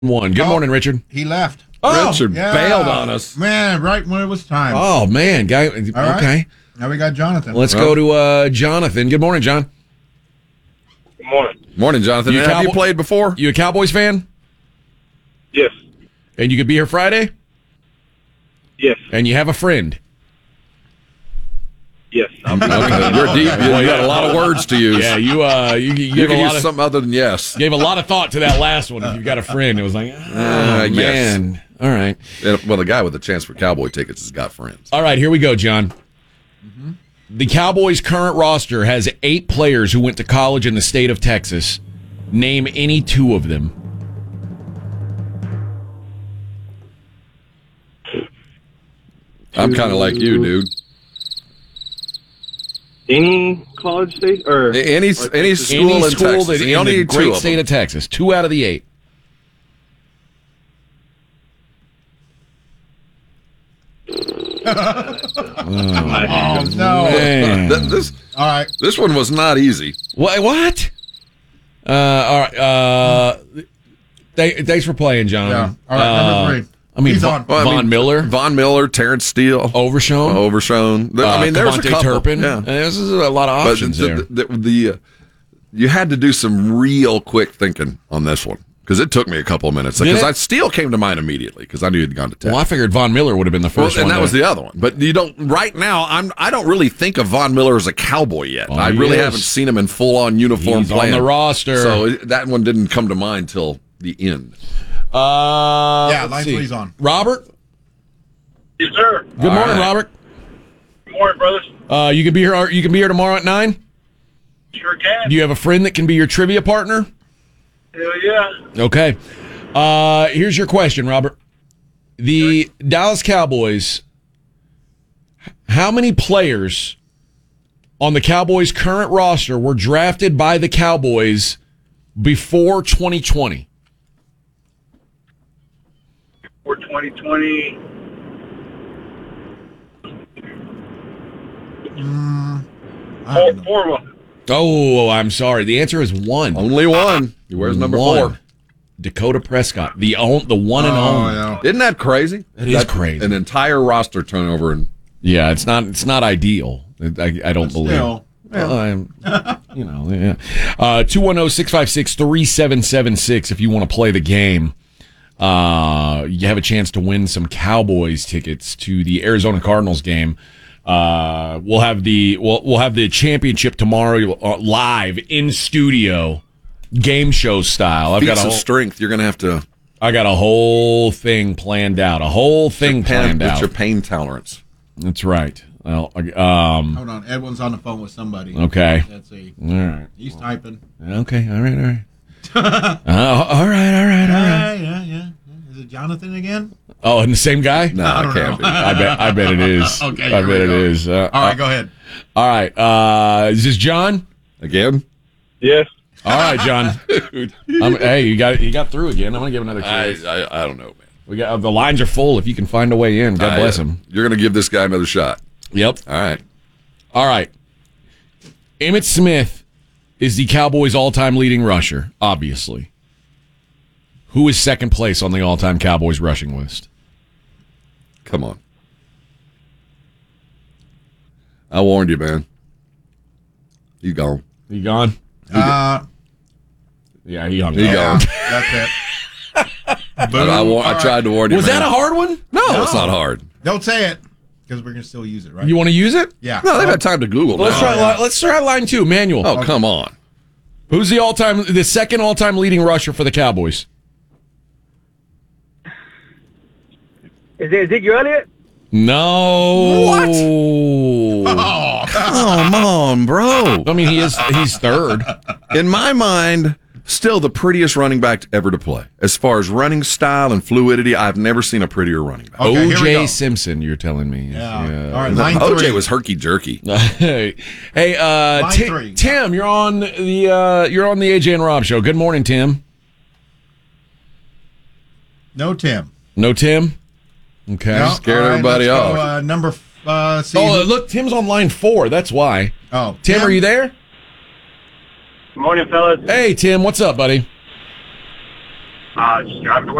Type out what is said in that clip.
One. Good morning, Richard. He left. Richard bailed on us. Man, right when it was time. Oh, man. Guy. All right. Okay. Now we got Jonathan. Let's go to Jonathan. Good morning, John. Good morning. Morning, Jonathan. Have you played before? You a Cowboys fan? Yes. And you could be here Friday? Yes. And you have a friend? Yes. Okay. You're deep. You got a lot of words to use. Yeah, you You gave can a lot use of, something other than yes. gave a lot of thought to that last one. If you've got a friend, it was like, yes. man. All right. Well, the guy with the chance for Cowboy tickets has got friends. All right, here we go, John. The Cowboys' current roster has 8 players who went to college in the state of Texas. Name any 2 of them. I'm kind of like you, dude. Any college state or Any school in Texas. that You in only the need 2 great of state them. of Texas. 2 out of the 8. Oh, no. Man. All right. This one was not easy. What? All right. Thanks for playing, John. Yeah. All right, number 3. I mean, He's on. Von Miller, Von Miller, Terrence Steele, Overshown. I mean, there's a Devontae couple. Turpin. Yeah. This is a lot of options there. You had to do some real quick thinking on this one because it took me a couple of minutes. Did Because it? Steele came to mind immediately because I knew he'd gone to Texas. Well, I figured Von Miller would have been the first one. And that was the other one. But you don't. Right now, I don't really think of Von Miller as a Cowboy yet. Oh, I he really is. haven't seen him in full-on uniform He's playing. on the roster. So that one didn't come to mind till the end. Yeah, let's line see. 3's on. Robert. Yes, sir. Good morning, right. Robert. Good morning, brothers. You can be here. You can be here tomorrow at 9. Sure can. Do you have a friend that can be your trivia partner? Hell yeah. Okay. Here's your question, Robert. The Dallas Cowboys, how many players on the Cowboys' current roster were drafted by the Cowboys before 2020? For 2020. Four of them. Oh, I'm sorry. The answer is 1. Only one. He wears number 1. 4. Dakota Prescott, the one and only. yeah. Isn't that crazy? It is crazy. An entire roster turnover. And Yeah, it's not ideal. I don't believe. Still. Well, yeah. 210-656-3776 if you want to play the game. You have a chance to win some Cowboys tickets to the Arizona Cardinals game. We'll have the championship tomorrow live in studio, game show style. feats of strength, you're going to have to. I got a whole thing planned out. It's your pain tolerance. That's right. Well, Hold on. Edwin's on the phone with somebody. okay. Let's see. All right. He's typing. Okay. All right. All right. Yeah. Is it Jonathan again? Oh, and the same guy? No, I I don't can't know. be. I bet it is. Okay, I here bet we it go. is. All right, go ahead. All right. Is this John? Again? Yes. All right, John. Hey, you got through again. I'm gonna give another chance. I don't know, man. We got the lines are full. If you can find a way in, God bless him. You're going to give this guy another shot. Yep. All right. Emmitt Smith is the Cowboys' all-time leading rusher. Obviously, who is second place on the all-time Cowboys rushing list? Come on. I warned you, man. He's gone. He gone? Yeah, he hung He up. gone. That's it. I tried to warn you. Was man. that a hard one? No, it's not hard. Don't say it, because we're going to still use it, right? You want to use it? Yeah. No, they've had time to Google. Let's now. try line 2, Manuel. Oh, come on. Who's the second all-time leading rusher for the Cowboys? Is it Ezekiel Elliott? No. What? Oh, Come on, bro. I mean, he's third. In my mind, still the prettiest running back ever to play. As far as running style and fluidity, I've never seen a prettier running back. Okay, here we O.J. go. Simpson, you're telling me. Yeah. All right, line 3. OJ was herky-jerky. Hey, Line 3. Tim, you're on the AJ and Rob show. Good morning, Tim. No Tim. No Tim? Okay. No? Scared All right, everybody let's off. go, number. See Oh, who- look, Tim's on line 4. That's why. Oh, Tim, are you there? Good morning, fellas. Hey, Tim, what's up, buddy? Just driving to work.